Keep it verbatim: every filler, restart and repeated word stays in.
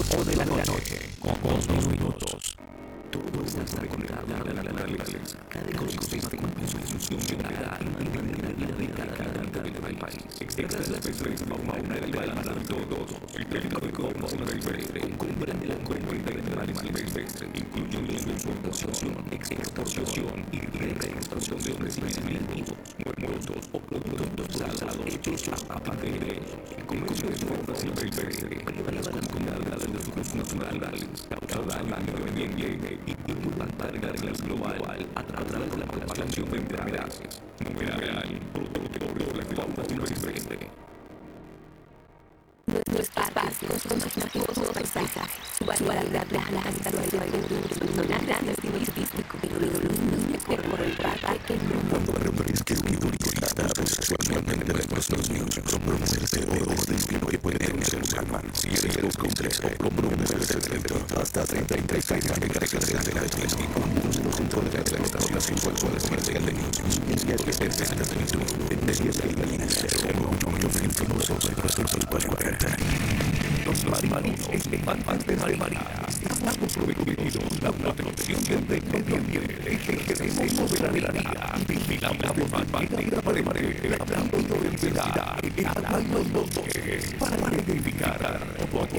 ocho de la noche, con dos minutos. Todo está conectado a la naturaleza. Cada ecosistema cumple su función vital y mantiene la vida de cada habitante del país. Esta es la especie fauna del balance de todos. El técnico de cómo se refiere comprende la cuenta de animales silvestres, incluyendo su importación, exportación y reexportación de recibimientos, muertos o productos procesados hechos a partir de ellos. El comercio de fauna silvestre priva las comunidades de los recursos naturales, causa daño al medio ambiente y impacta a nivel global a través de la propagación de enfermedades. Numeral, protector de la fauna silvestre. Nuestro espacio con sus majestuosos paisajes, su variedad de plantas, zonas grandes y turístico, recorre por el parque que Cuando referís que es muy utilizada sexualmente de nuestros niños, comprometerse o decir que puede ser un humano. Si eres complejo, comprometerse dentro hasta treinta y seis megahercios de la estímulo junto de la explotación sexual comercial de niños. Y es que desde la juventud, en medio de la línea, como un fin filosófico del cual los marinos elefantes de marina están comprometidos la protección del medio ambiente, ejercemos soberanía, vigilamos de manera permanente la biodiversidad en los bosques para identificar